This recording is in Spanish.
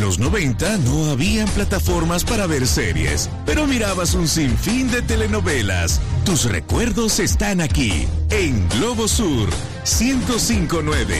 los 90 no habían plataformas para ver series, pero mirabas un sinfín de telenovelas. Tus recuerdos están aquí, en Globo Sur 105.9.